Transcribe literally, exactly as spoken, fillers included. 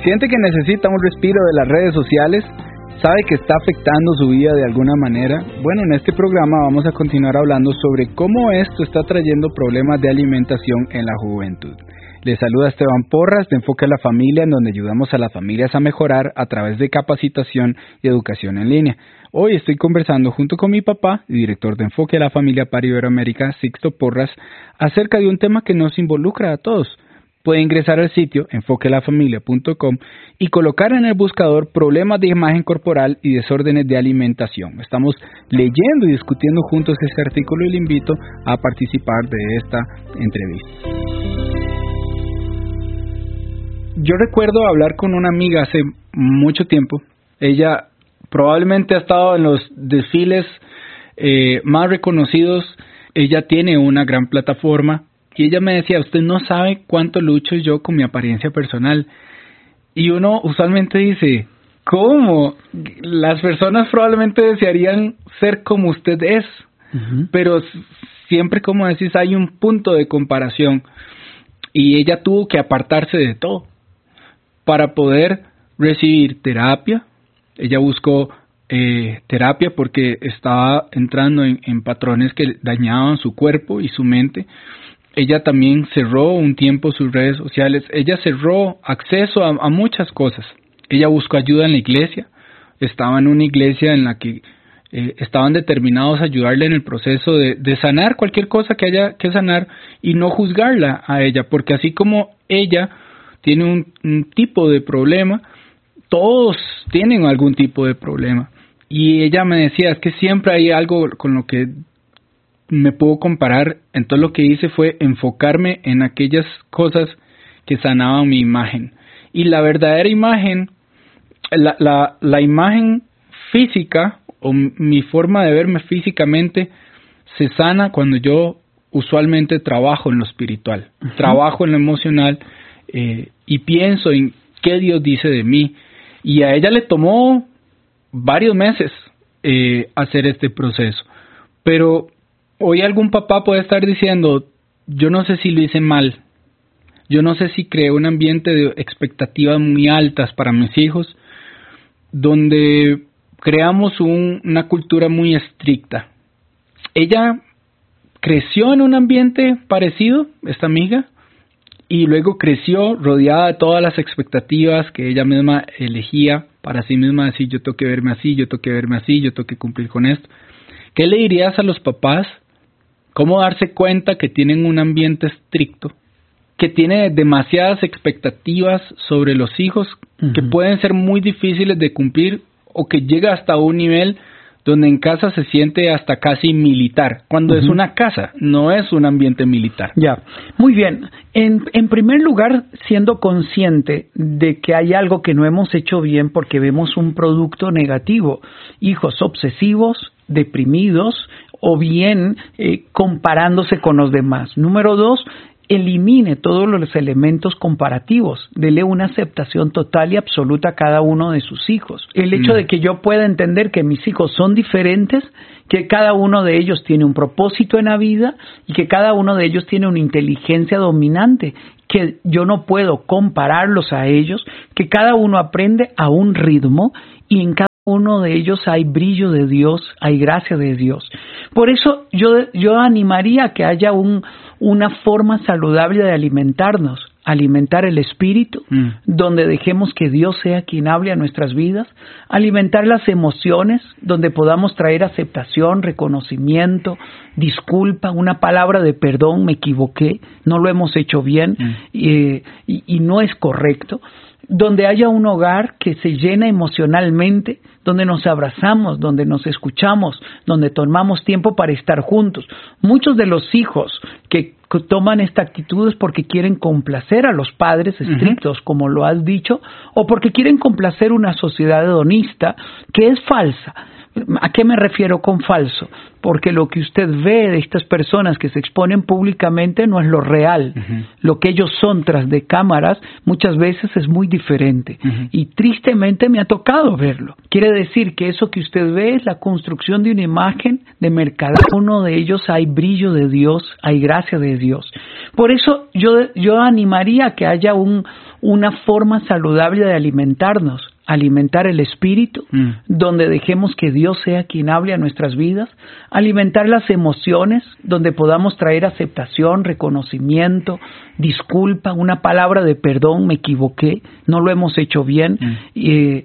Siente que necesita un respiro de las redes sociales, sabe que está afectando su vida de alguna manera. Bueno, en este programa vamos a continuar hablando sobre cómo esto está trayendo problemas de alimentación en la juventud. Les saluda Esteban Porras de Enfoque a la Familia, en donde ayudamos a las familias a mejorar a través de capacitación y educación en línea. Hoy estoy conversando junto con mi papá, director de Enfoque a la Familia para Iberoamérica, Sixto Porras, acerca de un tema que nos involucra a todos. Puede ingresar al sitio enfoque a la familia punto com y colocar en el buscador problemas de imagen corporal y desórdenes de alimentación. Estamos leyendo y discutiendo juntos este artículo y le invito a participar de esta entrevista. Yo recuerdo hablar con una amiga hace mucho tiempo. Ella probablemente ha estado en los desfiles eh, más reconocidos. Ella tiene una gran plataforma. Y ella me decía, usted no sabe cuánto lucho yo con mi apariencia personal. Y uno usualmente dice, ¿cómo? Las personas probablemente desearían ser como usted es. Uh-huh. Pero siempre, como decís, hay un punto de comparación. Y ella tuvo que apartarse de todo para poder recibir terapia. Ella buscó eh, terapia porque estaba entrando en, en patrones que dañaban su cuerpo y su mente. Ella también cerró un tiempo sus redes sociales. Ella cerró acceso a, a muchas cosas. Ella buscó ayuda en la iglesia. Estaba en una iglesia en la que eh, estaban determinados a ayudarle en el proceso de, de sanar cualquier cosa que haya que sanar y no juzgarla a ella. Porque así como ella tiene un, un tipo de problema, todos tienen algún tipo de problema. Y ella me decía, es que siempre hay algo con lo que me puedo comparar. Entonces lo que hice fue enfocarme en aquellas cosas que sanaban mi imagen. Y la verdadera imagen, la, la, la imagen física o mi forma de verme físicamente se sana cuando yo usualmente trabajo en lo espiritual, uh-huh. trabajo en lo emocional eh, y pienso en qué Dios dice de mí. Y a ella le tomó varios meses eh, hacer este proceso. Pero hoy algún papá puede estar diciendo, yo no sé si lo hice mal, yo no sé si creé un ambiente de expectativas muy altas para mis hijos, donde creamos un, una cultura muy estricta. Ella creció en un ambiente parecido, esta amiga, y luego creció rodeada de todas las expectativas que ella misma elegía para sí misma, decir, yo tengo que verme así, yo tengo que verme así, yo tengo que cumplir con esto. ¿Qué le dirías a los papás? ¿Cómo darse cuenta que tienen un ambiente estricto, que tiene demasiadas expectativas sobre los hijos, uh-huh. que pueden ser muy difíciles de cumplir o que llega hasta un nivel donde en casa se siente hasta casi militar, cuando uh-huh. es una casa, no es un ambiente militar? Ya, muy bien. En, en primer lugar, siendo consciente de que hay algo que no hemos hecho bien porque vemos un producto negativo, hijos obsesivos, deprimidos, o bien eh, comparándose con los demás. Número dos, elimine todos los elementos comparativos, dele una aceptación total y absoluta a cada uno de sus hijos. El hecho mm. de que yo pueda entender que mis hijos son diferentes, que cada uno de ellos tiene un propósito en la vida y que cada uno de ellos tiene una inteligencia dominante, que yo no puedo compararlos a ellos, que cada uno aprende a un ritmo y en cada uno de ellos hay brillo de Dios, hay gracia de Dios. Por eso yo, yo animaría a que haya un, una forma saludable de alimentarnos, alimentar el espíritu, mm. donde dejemos que Dios sea quien hable a nuestras vidas, alimentar las emociones, donde podamos traer aceptación, reconocimiento, disculpa, una palabra de perdón, me equivoqué, no lo hemos hecho bien mm. eh, y, y no es correcto. Donde haya un hogar que se llena emocionalmente, donde nos abrazamos, donde nos escuchamos, donde tomamos tiempo para estar juntos. Muchos de los hijos que toman esta actitud es porque quieren complacer a los padres estrictos, uh-huh. como lo has dicho, o porque quieren complacer una sociedad hedonista que es falsa. ¿A qué me refiero con falso? Porque lo que usted ve de estas personas que se exponen públicamente no es lo real. Uh-huh. Lo que ellos son tras de cámaras muchas veces es muy diferente. Uh-huh. Y tristemente me ha tocado verlo. Quiere decir que eso que usted ve es la construcción de una imagen de mercado. Uno de ellos hay brillo de Dios, hay gracia de Dios. Por eso yo, yo animaría a que haya un, una forma saludable de alimentarnos, alimentar el espíritu, mm. donde dejemos que Dios sea quien hable a nuestras vidas, alimentar las emociones, donde podamos traer aceptación, reconocimiento, disculpa, una palabra de perdón, me equivoqué, no lo hemos hecho bien, mm. eh,